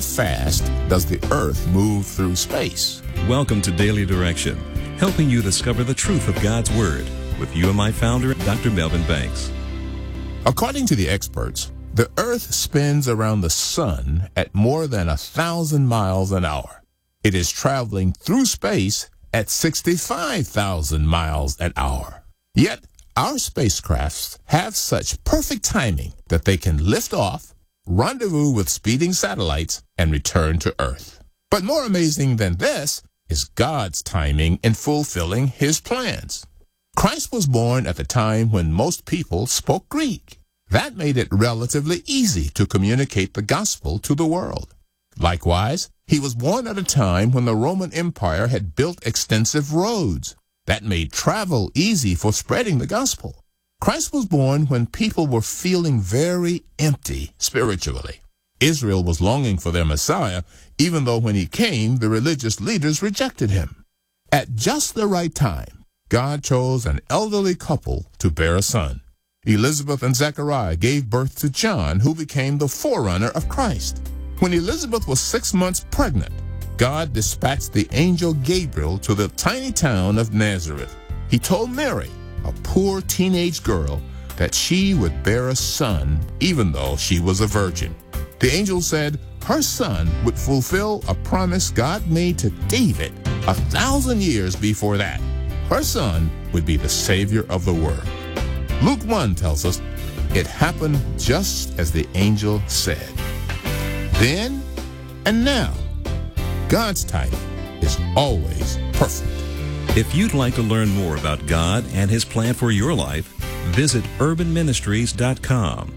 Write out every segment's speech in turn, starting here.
fast does the Earth move through space? Welcome to Daily Direction, helping you discover the truth of God's Word with UMI founder, Dr. Melvin Banks. According to the experts, the Earth spins around the sun at more than 1,000 miles an hour. It is traveling through space at 65,000 miles an hour. Yet, our spacecrafts have such perfect timing that they can lift off, rendezvous with speeding satellites, and return to Earth. But more amazing than this is God's timing in fulfilling His plans. Christ was born at the time when most people spoke Greek. That made it relatively easy to communicate the gospel to the world. Likewise, He was born at a time when the Roman Empire had built extensive roads. That made travel easy for spreading the gospel. Christ was born when people were feeling very empty spiritually. Israel was longing for their Messiah, even though when He came, the religious leaders rejected Him. At just the right time, God chose an elderly couple to bear a son. Elizabeth and Zechariah gave birth to John, who became the forerunner of Christ. When Elizabeth was 6 months pregnant, God dispatched the angel Gabriel to the tiny town of Nazareth. He told Mary, a poor teenage girl, that she would bear a son even though she was a virgin. The angel said her son would fulfill a promise God made to David 1,000 years before that. Her son would be the Savior of the world. Luke 1 tells us it happened just as the angel said. Then and now, God's timing is always perfect. If you'd like to learn more about God and His plan for your life, visit urbanministries.com.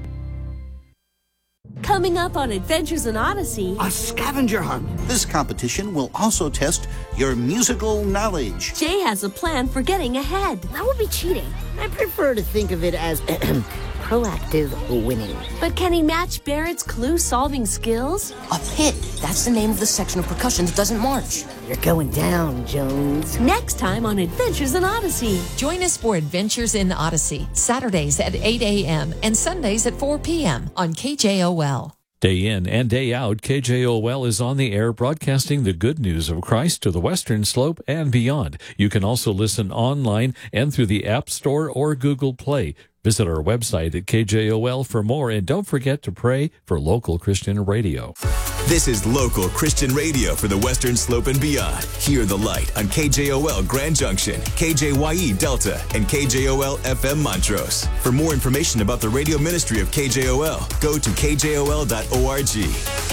Coming up on Adventures in Odyssey, a scavenger hunt. This competition will also test your musical knowledge. Jay has a plan for getting ahead. That would be cheating. I prefer to think of it as proactive winning. But can he match Barrett's clue-solving skills? A pit. That's the name of the section of percussion that doesn't march. You're going down, Jones. Next time on Adventures in Odyssey. Join us for Adventures in Odyssey, Saturdays at 8 a.m. and Sundays at 4 p.m. on KJOL. Day in and day out, KJOL is on the air broadcasting the good news of Christ to the Western Slope and beyond. You can also listen online and through the App Store or Google Play. Visit our website at KJOL for more, and don't forget to pray for local Christian radio. This is local Christian radio for the Western Slope and beyond. Hear the light on KJOL Grand Junction, KJYE Delta, and KJOL FM Montrose. For more information about the radio ministry of KJOL, go to kjol.org.